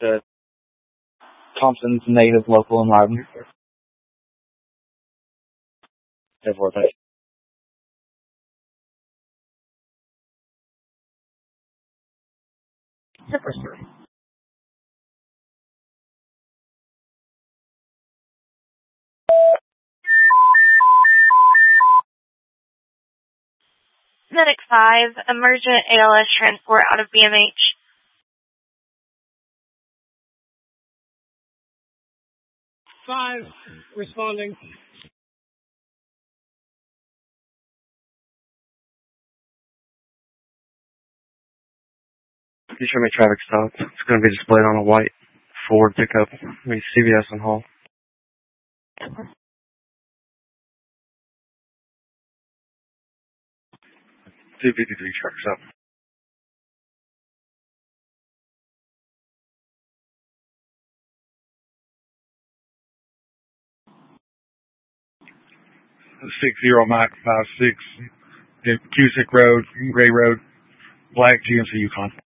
to Thompson's native local environment. Therefore, Medic 5, emergent ALS transport out of BMH. 5, responding. You show me traffic stop. It's going to be displayed on a white Ford pickup. Maybe CVS and Hall. 253 trucks up. Mach 56, Cusick Road, Gray Road, Black GMC Yukon.